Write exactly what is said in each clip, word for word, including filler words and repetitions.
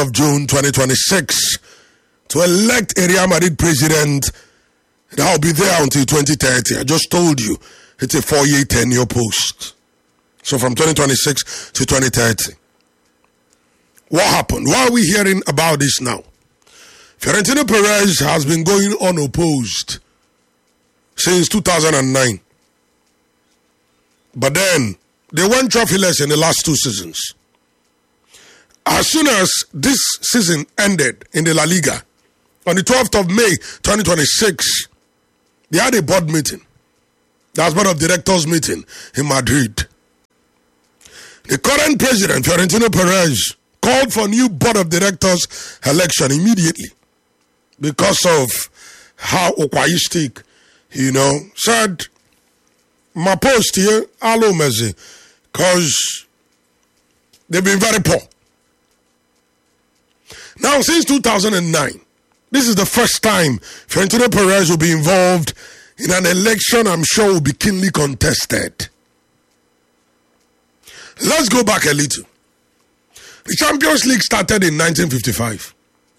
of June twenty twenty-six to elect a Real Madrid president that will be there until twenty thirty. I just told you it's a four-year tenure post. So from twenty twenty-six to twenty thirty. What happened? Why are we hearing about this now? Florentino Perez has been going unopposed since two thousand nine. But then they won trophyless in the last two seasons. As soon as this season ended in the La Liga, on the twelfth of May twenty twenty-six, they had a board meeting. That was board of directors meeting in Madrid. The current president, Florentino Perez, called for new board of directors election immediately because of how Okwayistic, you know, said, my post here, alo mezi, because they've been very poor. Now, since two thousand nine, this is the first time Florentino Perez will be involved in an election I'm sure will be keenly contested. Let's go back a little. The Champions League started in nineteen fifty-five.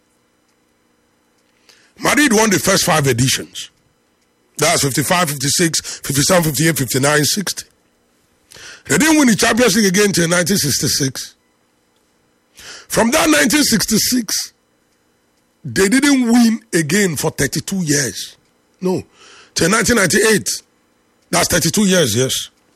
Madrid won the first five editions. That's fifty-five, fifty-six, fifty-seven, fifty-eight, fifty-nine, sixty. They didn't win the Champions League again until nineteen sixty-six. From that nineteen sixty-six, they didn't win again for thirty-two years. No, till nineteen ninety-eight. That's thirty-two years, yes.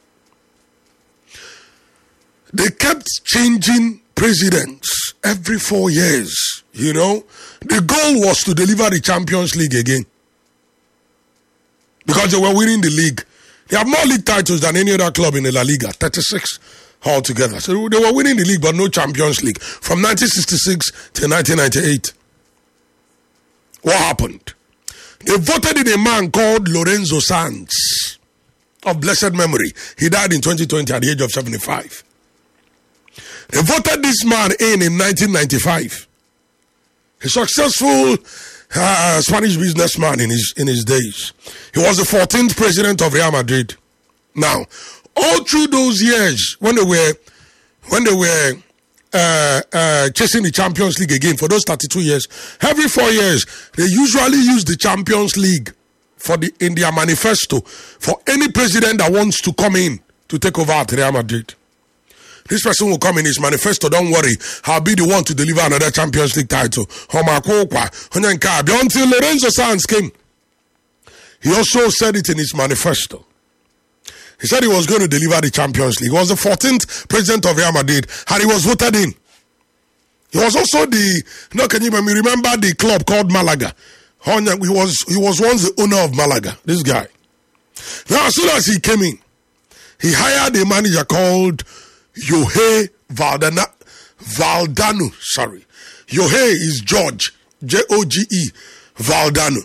They kept changing presidents every four years, you know. The goal was to deliver the Champions League again. Because they were winning the league. They have more league titles than any other club in the La Liga, thirty-six altogether. So they were winning the league, but no Champions League. From nineteen sixty-six to nineteen ninety-eight. What happened? They voted in a man called Lorenzo Sanz, of blessed memory. He died in twenty twenty at the age of seventy-five. They voted this man in in nineteen ninety-five. A successful uh, Spanish businessman in his in his days. He was the fourteenth president of Real Madrid. Now, all through those years, when they were when they were uh, uh, chasing the Champions League again for those thirty-two years, every four years they usually use the Champions League for the in their manifesto for any president that wants to come in to take over at Real Madrid. This person will come in his manifesto, don't worry, I'll be the one to deliver another Champions League title. Until Lorenzo Sanz came, he also said it in his manifesto. He said he was going to deliver the Champions League. He was the fourteenth president of Real Madrid, and he was voted in. He was also the, no, can you remember the club called Malaga? He was, he was once the owner of Malaga, this guy. Now, as soon as he came in, he hired a manager called Jorge Valdano, Valdano, sorry. Jorge is George, J O G E, Valdano.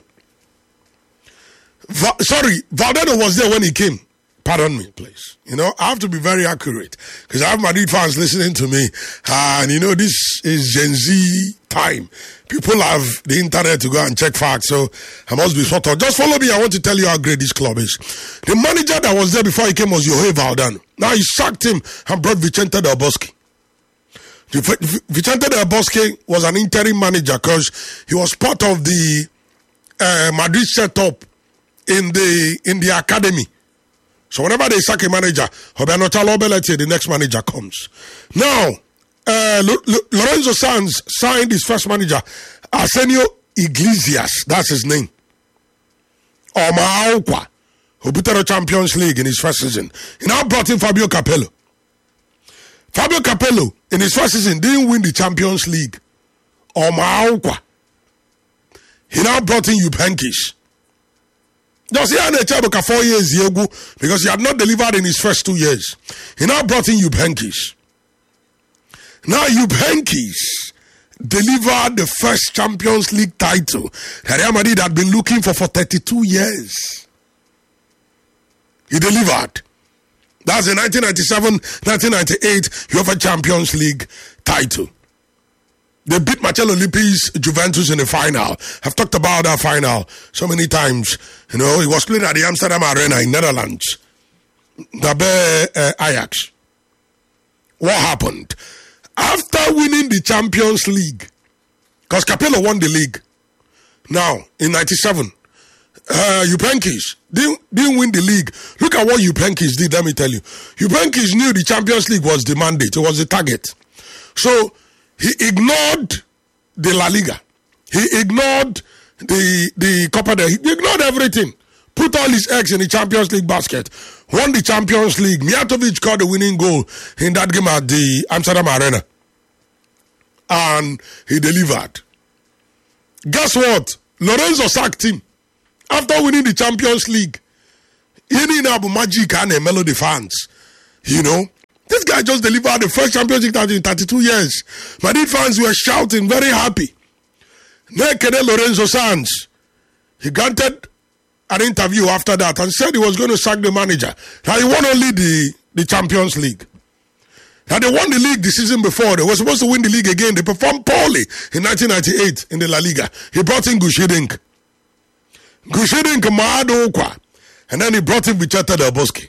Va- sorry, Valdano was there when he came. Pardon me, please. You know, I have to be very accurate because I have Madrid fans listening to me. And, you know, this is Gen Z time. People have the internet to go and check facts, so I must be sort of. Just follow me. I want to tell you how great this club is. The manager that was there before he came was Jorge Valdano. Now he sacked him and brought Vicente Del Bosque. Vicente Del Bosque was an interim manager because he was part of the uh, Madrid setup in the in the academy. So whenever they sack a manager, the next manager comes. Now, uh, L- L- Lorenzo Sanz signed his first manager, Arsenio Iglesias. That's his name. Omar Aukwa, who beat the Champions League in his first season. He now brought in Fabio Capello. Fabio Capello, in his first season, didn't win the Champions League. Omar Aukwa. He now brought in Jupp Heynckes. Just here in the four years because he had not delivered in his first two years. He now brought in Jupp Heynckes. Now Jupp Heynckes delivered the first Champions League title that Real Madrid had been looking for for thirty-two years. He delivered. That's the nineteen ninety-seven nineteen ninety-eight UEFA Champions League title. They beat Marcelo Lippi's Juventus in the final. I've talked about that final so many times. You know, it was played at the Amsterdam Arena in Netherlands. Dabe uh, Ajax. What happened? After winning the Champions League, Because Capello won the league. Now, in ninety-seven, uh, Jupenkis didn't, didn't win the league. Look at what Jupenkis did, let me tell you. Jupenkis knew the Champions League was the mandate, it was the target. So, he ignored the La Liga. He ignored the, the Copa del Rey. He ignored everything. Put all his eggs in the Champions League basket. Won the Champions League. Mijatovic scored the winning goal in that game at the Amsterdam Arena. And he delivered. Guess what? Lorenzo sacked him after winning the Champions League. He didn't have magic and melody fans. You know, this guy just delivered the first Champions League title in thirty-two years. Madrid fans were shouting, very happy. Naked Lorenzo Sanz, he granted an interview after that and said he was going to sack the manager. Now he won only the, the Champions League. Now they won the league the season before. They were supposed to win the league again. They performed poorly in nineteen ninety-eight in the La Liga. He brought in Guus Hiddink. Guus Hiddink, Maado Okwa. And then he brought in Vicente Del Bosque.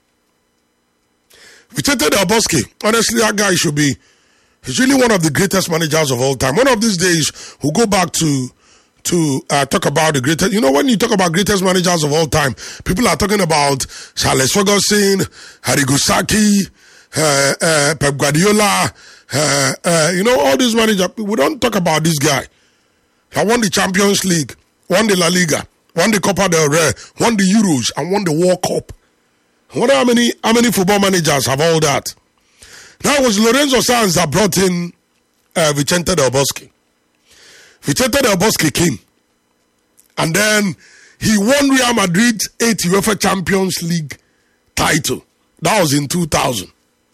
Vicente Del Bosque, honestly, that guy should be, he's really one of the greatest managers of all time. One of these days, we'll go back to to uh, talk about the greatest. You know, when you talk about greatest managers of all time, people are talking about Sir Alex Ferguson, Arrigo Sacchi, uh, uh, Pep Guardiola, uh, uh, you know, all these managers. We don't talk about this guy. He won the Champions League, won the La Liga, won the Copa del Rey, won the Euros, and won the World Cup. I wonder how many, how many football managers have all that. Now it was Lorenzo Sanz that brought in uh, Vicente Del Bosque. Vicente Del Bosque came. And then he won Real Madrid's eighth UEFA Champions League title. That was in two thousand.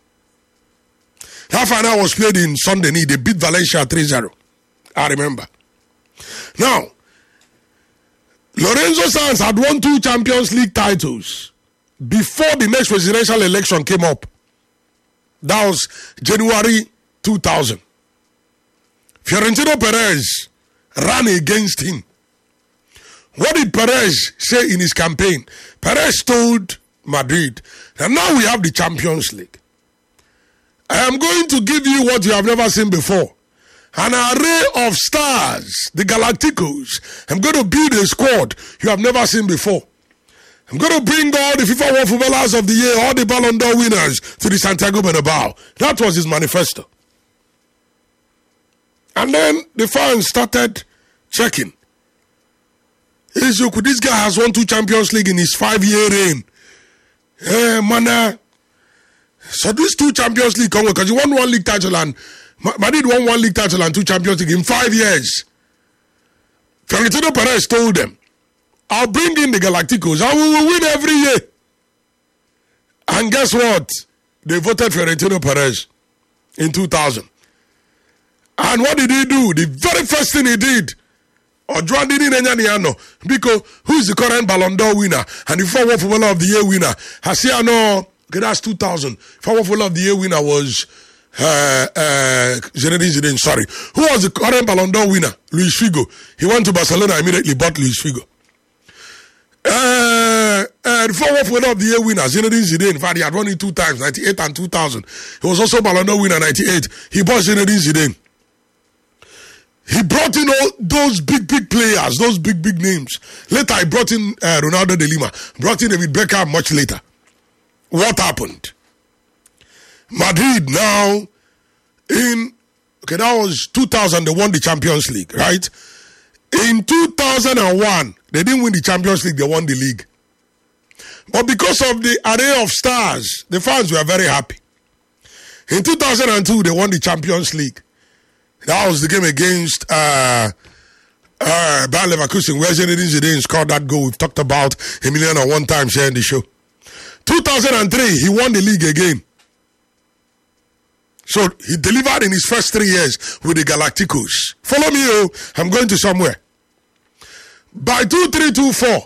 That final was played in Saint-Denis. They beat Valencia three zero. I remember. Now, Lorenzo Sanz had won two Champions League titles before the next presidential election came up. That was January two thousand. Florentino Perez ran against him. What did Perez say in his campaign? Perez told Madrid that now we have the Champions League. I am going to give you what you have never seen before. An array of stars, the Galacticos. I'm going to build a squad you have never seen before. I'm going to bring all the FIFA World Footballers of the Year, all the Ballon d'Or winners to the Santiago Bernabeu. That was his manifesto. And then the fans started checking. This guy has won two Champions League in his five-year reign. Eh, man. So these two Champions League come because you won one league title and Madrid won one league title and two Champions League in five years. Florentino Perez told them, I'll bring in the Galacticos and we will win every year. And guess what? They voted Florentino Perez in two thousand. And what did he do? The very first thing he did, because who is the current Ballon d'Or winner and the former Footballer of the Year winner? Hasiano, okay, that's two thousand. Former Footballer of the Year winner was uh, uh, Zinedine Zidane, sorry. Who was the current Ballon d'Or winner? Luis Figo. He went to Barcelona, immediately bought Luis Figo. Uh, uh, the former Footballer of the Year winner, Zinedine Zidane, in fact, he had won it two times, ninety-eight and two thousand. He was also Ballon d'Or winner, ninety-eight. He bought Zinedine Zidane. He brought in all those big, big players, those big, big names. Later, I brought in uh, Ronaldo de Lima, brought in David Beckham much later. What happened? Madrid now, in, okay, that was two thousand, they won the Champions League, right? In two thousand one, they didn't win the Champions League, they won the league. But because of the array of stars, the fans were very happy. In two thousand two, they won the Champions League. That was the game against uh, uh, Bayer Leverkusen, where Zinedine Zidane scored that goal we've talked about a million and one times here in the show. two thousand three, he won the league again. So he delivered in his first three years with the Galacticos. Follow me, oh, I'm going to somewhere. By two three two four,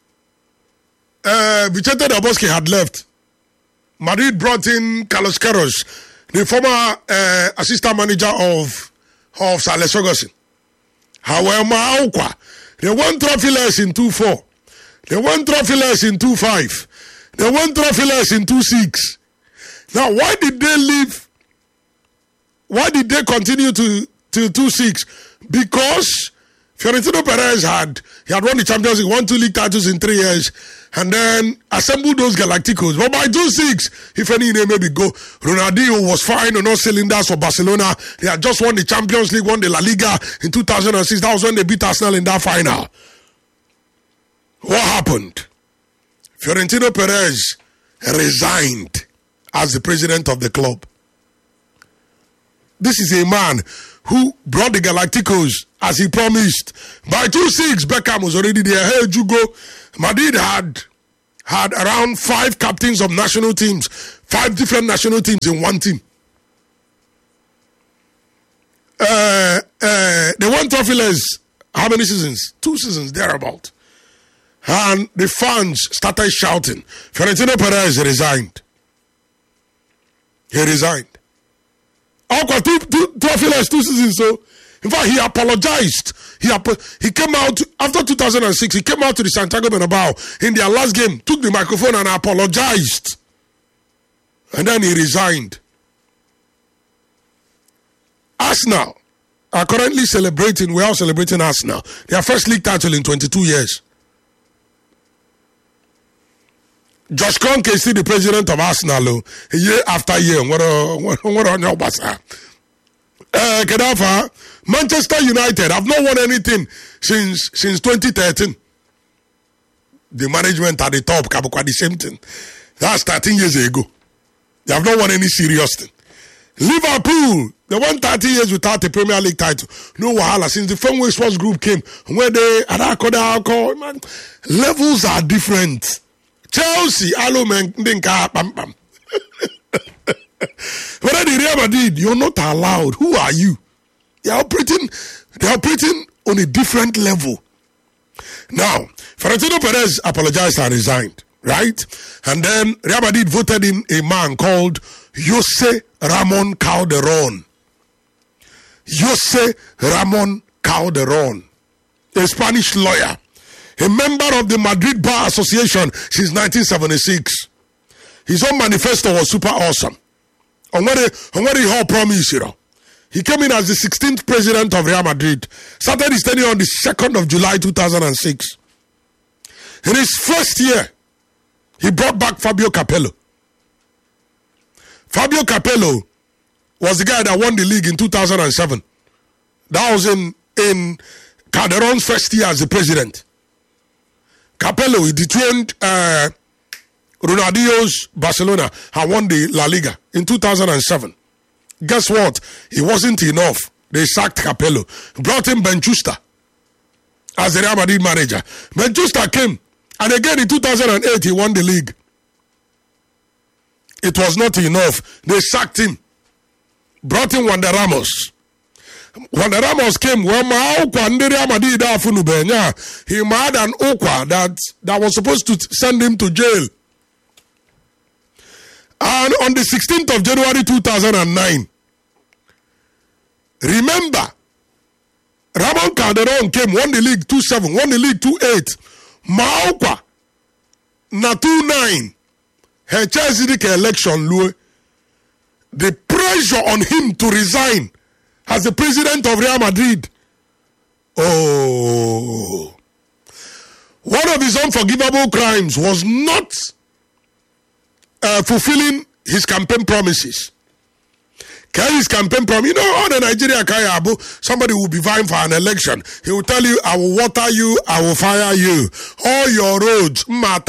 uh, Vicente Del Bosque had left. Madrid brought in Carlos Queiroz, the former uh, assistant manager of of Sir Alex Ferguson. However, they won trophyless in two four. They won trophyless in two five. They won trophyless in two six. Now, why did they leave? Why did they continue to, till two six because Florentino Perez had he had won the Champions League, won two league titles in three years, and then assembled those Galacticos. But by two six, if any name maybe go, Ronaldinho was firing on all cylinders for Barcelona. They had just won the Champions League, won the La Liga in two thousand six. That was when they beat Arsenal in that final. What happened? Florentino Perez resigned as the president of the club. This is a man who brought the Galacticos as he promised. By two six, Beckham was already there. Hey, Jugo. Madrid had had around five captains of national teams, five different national teams in one team. Uh, uh, they won trophyless how many seasons? Two seasons, thereabout. And the fans started shouting. Florentino Perez resigned. He resigned. Aqua two, two, trophyless two seasons. So, in fact, he apologized. He he came out after two thousand six. He came out to the Santiago Bernabeu in their last game, took the microphone and apologized, and then he resigned. Arsenal are currently celebrating. We are celebrating Arsenal their first league title in twenty-two years. Josh Kroenke is still the president of Arsenal, year after year. What what on your basa? Uh, Kedafa, Manchester United have not won anything since since twenty thirteen. The management at the top, Kabukwa, the same thing. That's thirteen years ago. They have not won any serious thing. Liverpool, they won thirty years without a Premier League title. No wahala since the Fenway Sports Group came, where they man, levels are different. Chelsea, alo men dinka pam pam. But the Real Madrid, you're not allowed. Who are you? They are operating. They are operating on a different level. Now, Florentino Perez apologized and resigned, right? And then Real Madrid voted in a man called Jose Ramon Calderon. Jose Ramon Calderon, a Spanish lawyer, a member of the Madrid Bar Association since nineteen seventy-six. His own manifesto was super awesome. On what he, on what he all promised, you know. He came in as the sixteenth president of Real Madrid. Started his tenure on the second of July two thousand six. In his first year, he brought back Fabio Capello. Fabio Capello was the guy that won the league in two thousand seven. That was in, in Calderon's first year as the president. Capello, he dethroned uh, Ronaldinho's Barcelona and won the La Liga in two thousand seven. Guess what? It wasn't enough. They sacked Capello. Brought in Benchusta as the Real Madrid manager. Benchusta came, and again in two thousand eight, he won the league. It was not enough. They sacked him. Brought in Wanda Ramos. Wanda Ramos came, well, Real Madrid, he mad an Okwa that, that was supposed to send him to jail. And on the sixteenth of January two thousand nine, remember, Ramon Calderon came, won the league two seven, won the league two eight. Maokwa, na two nine. Her Chelsea election, Lue. The pressure on him to resign as the president of Real Madrid. Oh. One of his unforgivable crimes was not uh, fulfilling his campaign promises. His campaign promise, you know, on the Nigeria Kayabu, somebody will be vying for an election. He will tell you, I will water you, I will fire you. All your roads,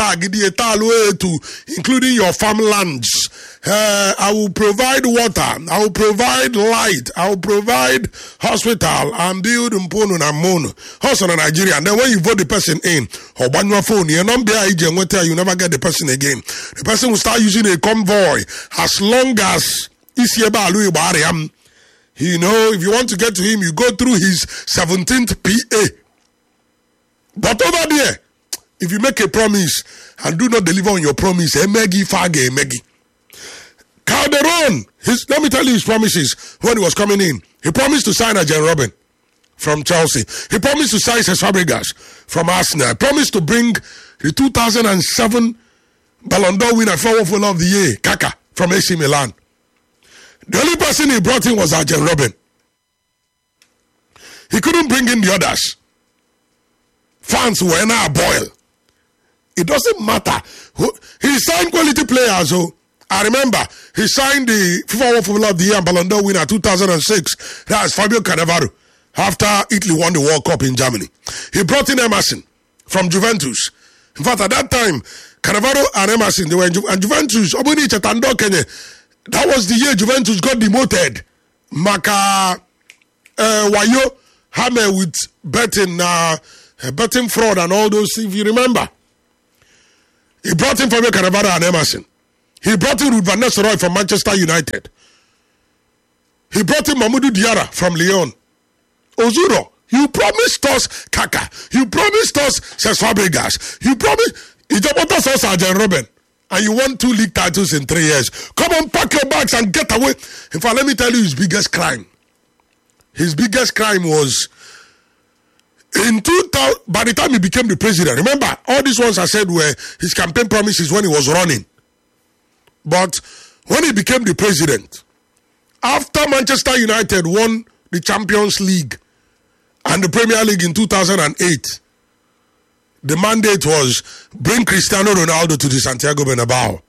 including your farmlands. Uh, I will provide water, I will provide light, I will provide hospital, and build Mpono and Mono. Also in Nigeria, and then when you vote the person in, or ban your phone, you never get the person again. The person will start using a convoy as long as you know, if you want to get to him, you go through his seventeenth P A. But over there, if you make a promise and do not deliver on your promise, emegi fage emegi. Calderon, his, let me tell you his promises when he was coming in. He promised to sign Arjen Robben from Chelsea. He promised to sign Cesc Fabregas from Arsenal. He promised to bring the two thousand seven Ballon d'Or winner, Forward Footballer of the Year, Kaka, from A C Milan. The only person he brought in was Arjen Robben. He couldn't bring in the others. Fans were now boil. It doesn't matter. He signed quality players. So I remember he signed the FIFA World Footballer of the Year and Ballon d'Or winner two thousand six. That's Fabio Cannavaro. After Italy won the World Cup in Germany, he brought in Emerson from Juventus. In fact, at that time, Cannavaro and Emerson, they were in Ju- and Juventus. That was the year Juventus got demoted. Maka uh, Wayo Hammer with betting, uh, betting fraud and all those. If you remember, he brought in Fabio Cannavaro and Emerson. He brought in Ruud van Nistelrooy from Manchester United. He brought in Mamadou Diarra from Lyon. Ozuro, you promised us Kaka. You promised us Cesc Fabregas. You promised you bought us Arjen Robben. And you won two league titles in three years. Come on, pack your bags and get away. In fact, let me tell you his biggest crime. His biggest crime was in two thousand, by the time he became the president. Remember, all these ones I said were his campaign promises when he was running. But when he became the president, after Manchester United won the Champions League and the Premier League in two thousand eight, the mandate was bring Cristiano Ronaldo to the Santiago Bernabeu.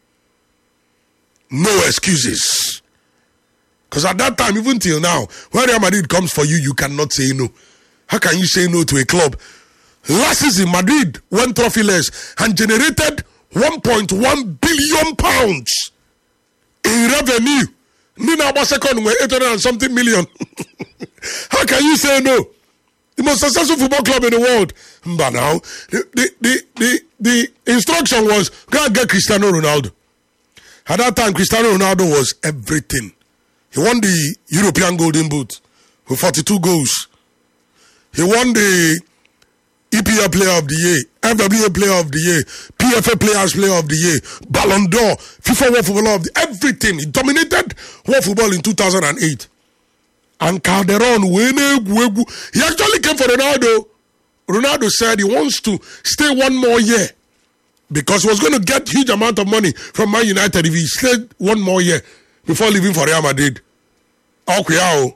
No excuses. Because at that time, even till now, when Real Madrid comes for you, you cannot say no. How can you say no to a club? Last season, Madrid went trophyless and generated one point one billion pounds in revenue. Nina was second with eight hundred and something million. How can you say no? The most successful football club in the world. But now, the, the, the, the, the instruction was, go and get Cristiano Ronaldo. At that time, Cristiano Ronaldo was everything. He won the European Golden Boot with forty-two goals. He won the E P L Player of the Year, F W A Player of the Year, P F A Players Player of the Year, Ballon d'Or, FIFA World Footballer of the Year, everything. He dominated world football in two thousand eight. And Calderon, he actually came for Ronaldo. Ronaldo said he wants to stay one more year because he was going to get huge amount of money from Man United if he stayed one more year before leaving for Real Madrid. Okay,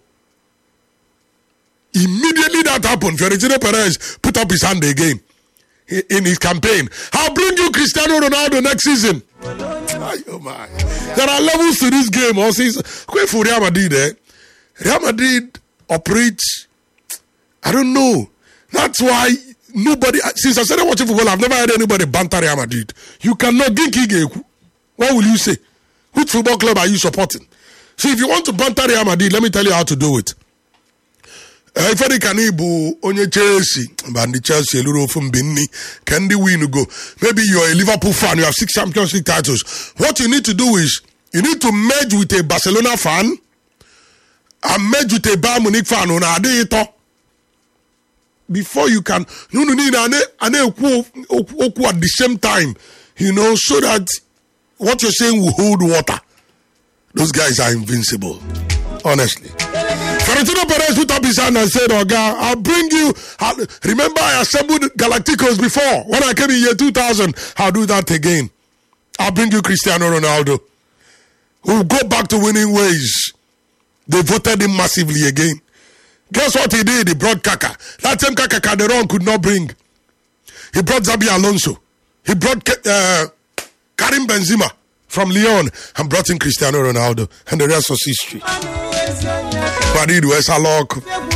immediately that happened, Florentino Perez put up his hand again in his campaign. I'll bring you Cristiano Ronaldo next season. Oh my. There are levels to this game. Also, going for Real Madrid, eh? Real Madrid operates, I don't know. That's why nobody, since I started watching football, I've never heard anybody banter Real Madrid. You cannot get Kige. What will you say? Which football club are you supporting? So if you want to banter Real Madrid, let me tell you how to do it. If any canibu onye Chelsea, but the Chelsea a little from Binni, can they win go? Maybe you're a Liverpool fan, you have six Champions League titles. What you need to do is you need to merge with a Barcelona fan and merge with a Bayern Munich fan on a before you can no no need an at the same time, you know, so that what you're saying will hold water. Those guys are invincible, honestly. Florentino Perez put up his hand and said, "Oh God, I'll bring you." I'll, remember, I assembled Galacticos before when I came in year two thousand. I'll do that again. I'll bring you Cristiano Ronaldo. We'll go back to winning ways. They voted him massively again. Guess what he did? He brought Kaka. That same Kaka Calderon could not bring. He brought Xabi Alonso. He brought uh, Karim Benzema from Lyon and brought in Cristiano Ronaldo. And the rest was history. Madrid West Alok.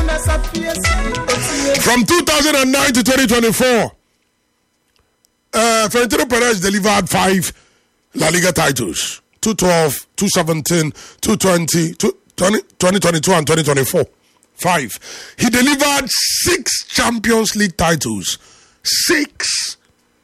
From two thousand nine to twenty twenty-four, uh, Florentino Perez delivered five La Liga titles. two twelve, two seventeen, two twenty, twenty twenty-two and twenty twenty-four. Five. He delivered six Champions League titles. Six.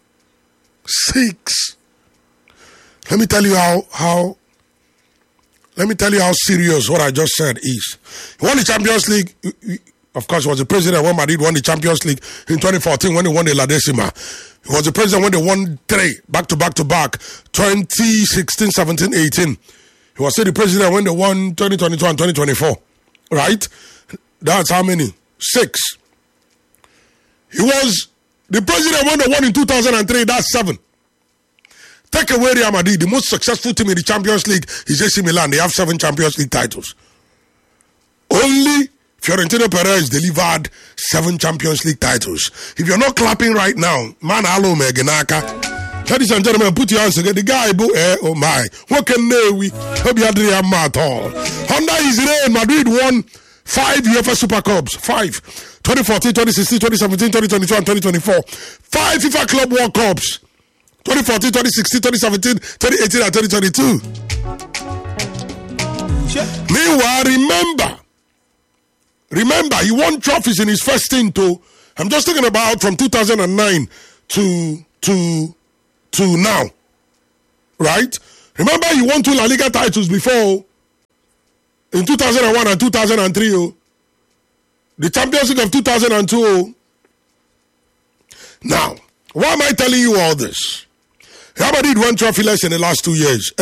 Six. Let me tell you how, how, let me tell you how serious what I just said is. He won the Champions League. Of course, he was the president when Madrid won the Champions League in twenty fourteen when they won the La Decima. He was the president when they won three, back to back to back, twenty sixteen, seventeen, eighteen. He was still the president when they won twenty twenty-two and twenty twenty-four. Right? That's how many? Six. He was the president when they won in two thousand three. That's seven. Take away Real Madrid, the most successful team in the Champions League is A C Milan. They have seven Champions League titles. Only Florentino Perez delivered seven Champions League titles. If you're not clapping right now, man, hello, Meganaka. Ladies and gentlemen, put your hands together. The guy, eh, oh my. What can we? Hope you hadn't at all. Honda is in Madrid won five UEFA Super Cups. Five. twenty fourteen, twenty sixteen, twenty seventeen, twenty twenty-two, and twenty twenty-four. Five FIFA Club World Cups. twenty fourteen, twenty sixteen, twenty seventeen, twenty eighteen, and twenty twenty-two. Sure. Meanwhile, remember, remember, he won trophies in his first stint too. I'm just talking about from two thousand nine to to to now, right? Remember, he won two La Liga titles before in two thousand one and two thousand three. Oh, the Champions League of two thousand two. Oh. Now, why am I telling you all this? Real Madrid won trophy less in the last two years.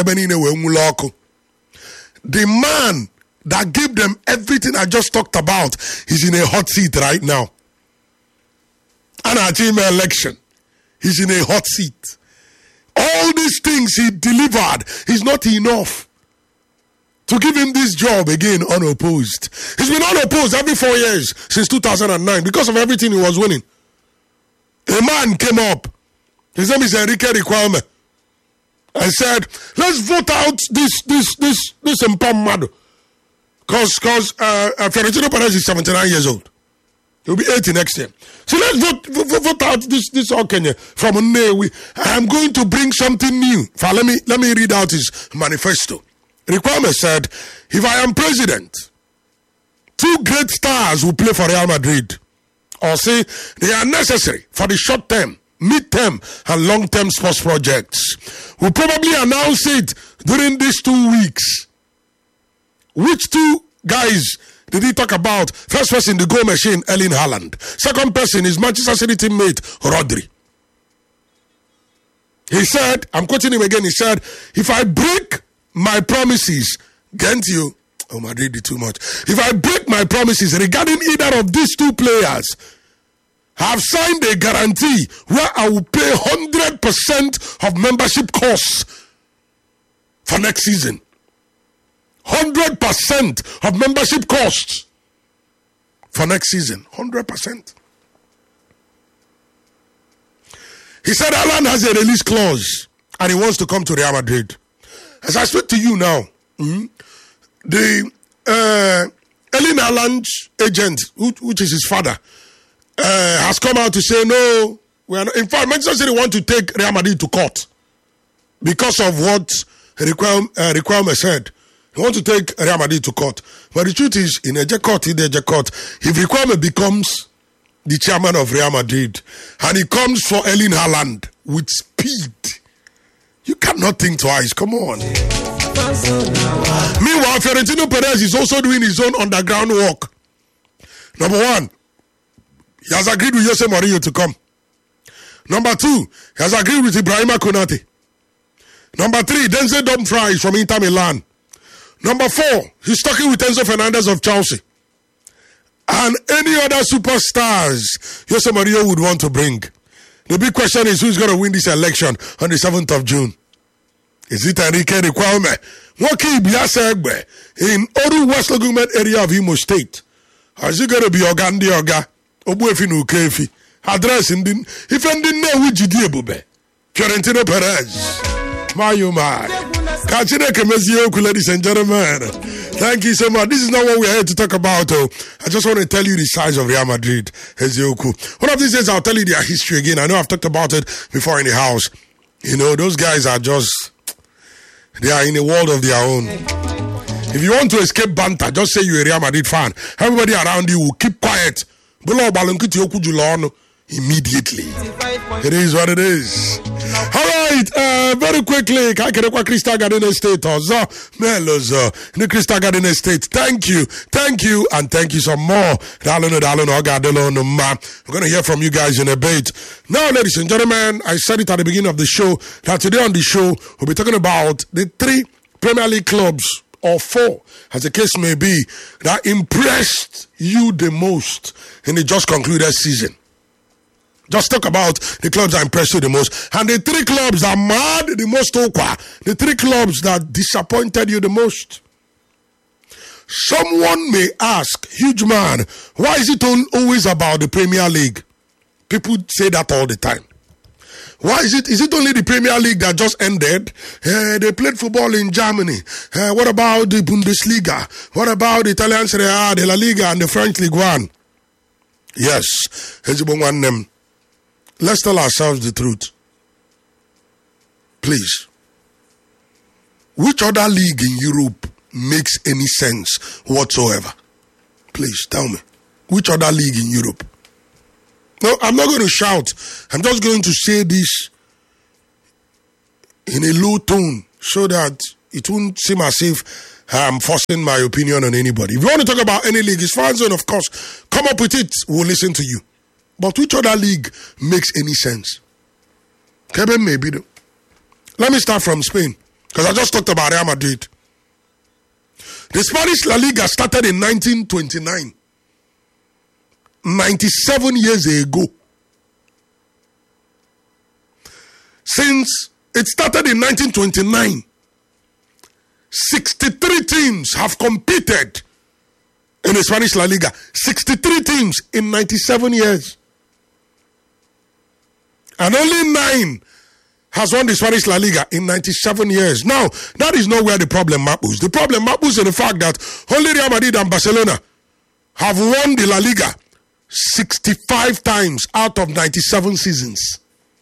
The man that gave them everything I just talked about is in a hot seat right now. And I team election, he's in a hot seat. All these things he delivered is not enough to give him this job again unopposed. He's been unopposed every four years since two thousand nine because of everything he was winning. A man came up. His name is Enrique Riquelme. And said, let's vote out this this this this Mpamado. Because because uh, uh, Florentino Perez is seventy-nine years old. He'll be eighty next year. So let's vote vote, vote out this this Kenya from Nnewi. I'm going to bring something new. For, let me let me read out his manifesto. Riquelme said, if I am president, two great stars will play for Real Madrid. Or say they are necessary for the short term, mid-term, and long-term sports projects. We'll probably announce it during these two weeks. Which two guys did he talk about? First person, the goal machine, Erling Haaland. Second person is Manchester City teammate, Rodri. He said, I'm quoting him again, he said, if I break my promises, get you, oh, Madrid did too much. If I break my promises regarding either of these two players, I have signed a guarantee where I will pay one hundred percent of membership costs for next season. one hundred percent of membership costs for next season. one hundred percent. He said Alan has a release clause and he wants to come to Real Madrid. As I speak to you now, mm-hmm, the uh, Erling Haaland's agent, which is his father, uh, has come out to say no. We are not, in fact, Manchester City want to take Real Madrid to court because of what Riquelme uh, said. He want to take Real Madrid to court. But the truth is, in a court, in a court, if Riquelme becomes the chairman of Real Madrid and he comes for Erling Haaland with speed, you cannot think twice. Come on. Meanwhile, Florentino Perez is also doing his own underground work. Number one, he has agreed with Jose Mourinho to come. Number two, he has agreed with Ibrahima Konate. Number three, Denzel Dumfries from Inter Milan. Number four, he's talking with Enzo Fernandez of Chelsea. And any other superstars Jose Mourinho would want to bring. The big question is who's going to win this election on the seventh of June? Is it Enrique Riquelme? Waki Biasegbe in Oru West Government area of Imo State. Is it going to be Ogandi Oga? Obuefinu Kefi. Address in the if in the name with G D Ebube. Florentino Perez. Mayu man. Ladies and gentlemen. Thank you so much. This is not what we're here to talk about. Oh. I just want to tell you the size of Real Madrid. Ezioku. One of these days I'll tell you their history again. I know I've talked about it before in the house. You know, those guys are just, they are in a world of their own. If you want to escape banter, just say you're a Real Madrid fan. Everybody around you will keep quiet. Immediately. It is what it is. All right, uh, very quickly, Kakerekwa Crystal Garden Estate, Ozo, Melozo, in the Crystal Garden Estate. Thank you, thank you, and thank you some more. We're going to hear from you guys in a bit. Now, ladies and gentlemen, I said it at the beginning of the show that today on the show, we'll be talking about the three Premier League clubs, or four, as the case may be, that impressed you the most in the just concluded season. Just talk about the clubs that impressed you the most. And the three clubs that mad the most, the three clubs that disappointed you the most. Someone may ask, huge man, why is it all, always about the Premier League? People say that all the time. Why is it? Is it only the Premier League that just ended? Uh, they played football in Germany. Uh, what about the Bundesliga? What about the Italian Serie A, the La Liga, and the French Ligue one? Yes. Let's tell ourselves the truth. Please. Which other league in Europe makes any sense whatsoever? Please tell me. Which other league in Europe? No, I'm not going to shout. I'm just going to say this in a low tone so that it won't seem as if I'm forcing my opinion on anybody. If you want to talk about any league, it's fine, zone, of course. Come up with it. We'll listen to you. But which other league makes any sense? Kevin, maybe. Let me start from Spain, because I just talked about Real Madrid. The Spanish La Liga started in nineteen twenty-nine. ninety-seven years ago. Since it started in nineteen twenty-nine, sixty-three teams have competed in the Spanish La Liga. sixty-three teams in ninety-seven years. And only nine has won the Spanish La Liga in ninety-seven years. Now, that is not where the problem mapples. The problem mapples in the fact that only Real Madrid and Barcelona have won the La Liga sixty-five times out of ninety-seven seasons.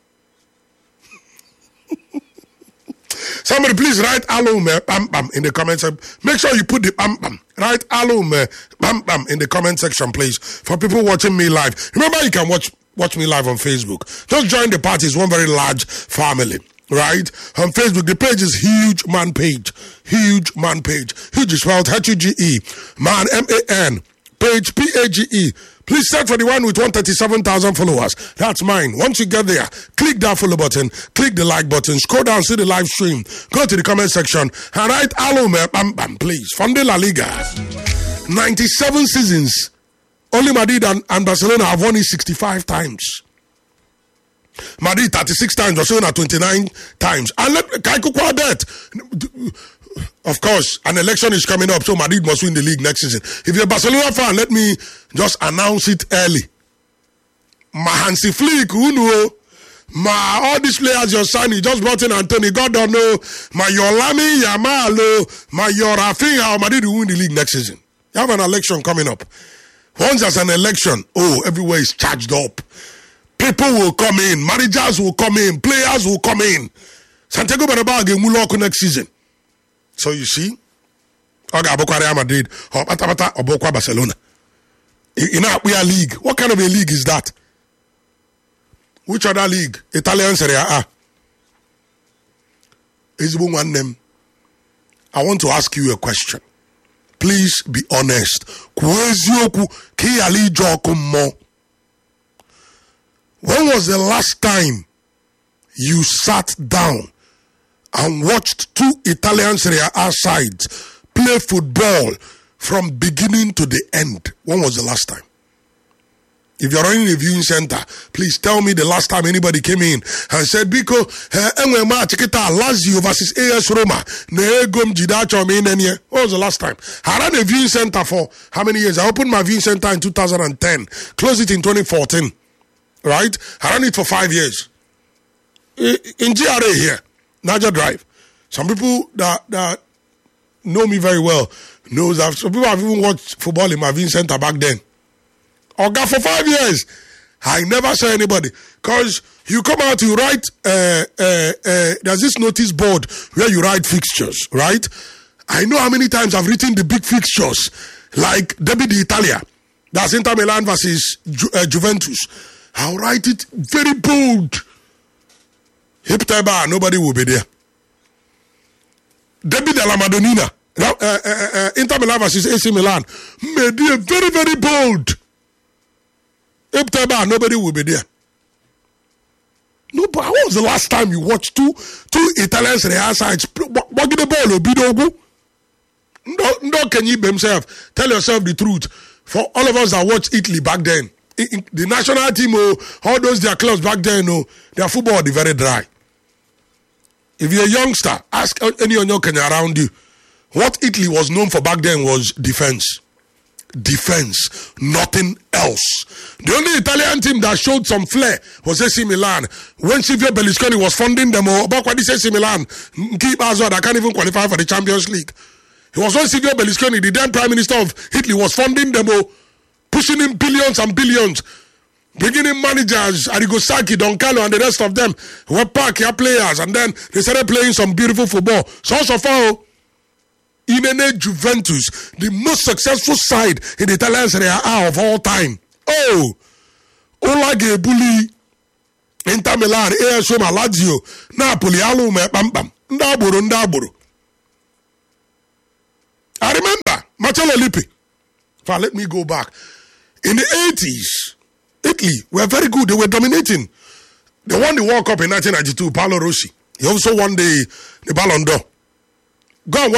Somebody please write alum bam bam in the comment section. Make sure you put the bam bam. Write alum bam bam in the comment section, please, for people watching me live. Remember, you can watch watch me live on Facebook. Just join the party. It's one very large family. Right? On Facebook, the page is Huge Man Page. Huge Man Page. Huge is spelled H U G E. Man, M A N. Page, P A G E. Please search for the one with one hundred thirty-seven thousand followers. That's mine. Once you get there, click that follow button, click the like button, scroll down, see the live stream, go to the comment section, and write alum bam bam, please. From the La Liga, ninety-seven seasons, only Madrid and, and Barcelona have won it sixty-five times. Madrid thirty-six times, Barcelona twenty-nine times. And let Kaikukwa that. Of course, an election is coming up, so Madrid must win the league next season. If you're a Barcelona fan, let me just announce it early. My Hansi Flick, who know? My all these players you're signing, just brought in Anthony Gordon, no. My Yolami Yamalo, my Yorafinha, Madrid will win the league next season. You have an election coming up. Once there's an election, oh, everywhere is charged up. People will come in, managers will come in, players will come in. Santiago Bernabeu again will lock next season. So you see, Oga Abokwa Real Madrid or Patabata Abokwa Barcelona. In our league, what kind of a league is that? Which other league? Italian Serie A. Is one name. I want to ask you a question. Please be honest. When was the last time you sat down and watched two Italian Serie A sides play football from beginning to the end? When was the last time? If you're running a viewing center, please tell me the last time anybody came in and said, Biko, Lazio versus A S Roma. What was the last time? I ran a viewing center for how many years? I opened my viewing center in two thousand ten, closed it in twenty fourteen. Right? I ran it for five years. In G R A here, Niger Drive. Some people that, that know me very well knows that some people have even watched football in my viewing center back then. Oga, for five years, I never saw anybody. Because you come out, you write, uh, uh, uh, there's this notice board where you write fixtures, right? I know how many times I've written the big fixtures, like Derby d'Italia. That's Inter Milan versus Ju- uh, Juventus. I'll write it very bold. Hip Teba, nobody will be there. Derby della Madonnina. Uh, uh, uh, Inter Milan versus A C Milan. Made it very, very bold. Hip Teba, nobody will be there. No, but when was the last time you watched two two Italian Serie A sides walking the ball or Bidogu? No, no, can you be himself? Tell yourself the truth. For all of us that watched Italy back then, the national team, oh, all those their clubs back then, oh, their football is very dry. If you're a youngster, ask any of your Kenya around you. What Italy was known for back then was defense. Defense, nothing else. The only Italian team that showed some flair was A C Milan. When Silvio Berlusconi was funding them, or back when this A C Milan, keep as well, I can't even qualify for the Champions League. It was when Silvio Berlusconi, the then Prime Minister of Italy, was funding them, pushing in billions and billions, bringing in managers, Arrigo Sacchi, Don Carlo, and the rest of them, were pack your players, and then they started playing some beautiful football. So, so far, Inene Juventus, the most successful side in the Italian Serie A of all time. Oh, Olage Bulli, Inter Milan, A S Roma, Lazio, Napoli, Alume, Bam Bam, Ndaburu, Ndaburu. I remember Marcello Lippi. Let me go back. In the eighties, Italy were very good. They were dominating. They won the World Cup in nineteen ninety-two, Paolo Rossi. He also won the, the Ballon d'Or. Go on.